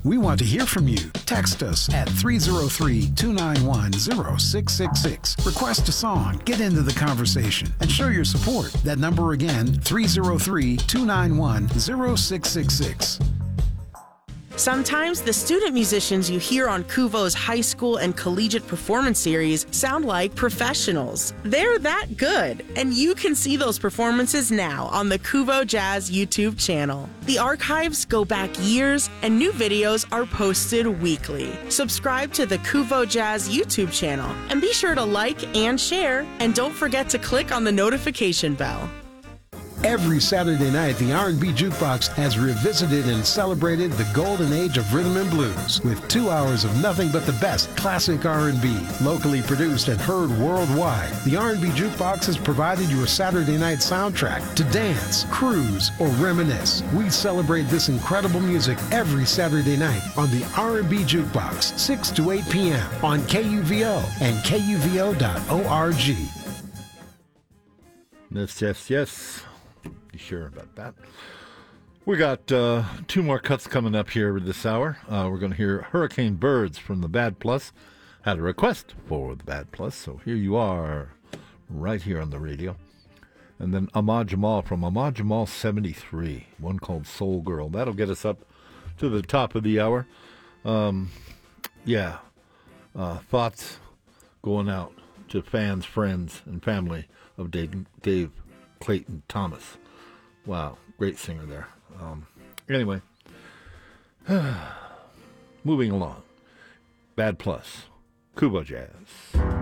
We want to hear from you. Text us at 303-291-0666. Request a song, get into the conversation, and show your support. That number again, 303-291-0666. Sometimes the student musicians you hear on Kuvo's high school and collegiate performance series sound like professionals. They're that good, and you can see those performances now on the Kuvo Jazz YouTube channel. The archives go back years, and new videos are posted weekly. Subscribe to the Kuvo Jazz YouTube channel, and be sure to like and share, and don't forget to click on the notification bell. Every Saturday night, the R&B Jukebox has revisited and celebrated the golden age of rhythm and blues with 2 hours of nothing but the best classic R&B, locally produced and heard worldwide. The R&B Jukebox has provided your Saturday night soundtrack to dance, cruise, or reminisce. We celebrate this incredible music every Saturday night on the R&B Jukebox, 6 to 8 p.m. on KUVO and KUVO.org. Yes. Be sure about that. We got 2 more cuts coming up here this hour. We're going to hear Hurricane Birds from the Bad Plus. Had a request for the Bad Plus, so here you are, right here on the radio. And then Ahmad Jamal from Ahmad Jamal 73, one called Soul Girl. That'll get us up to the top of the hour. Thoughts going out to fans, friends, and family of Dave Clayton Thomas. Wow, great singer there. Anyway, moving along. Bad Plus, Kuvo Jazz.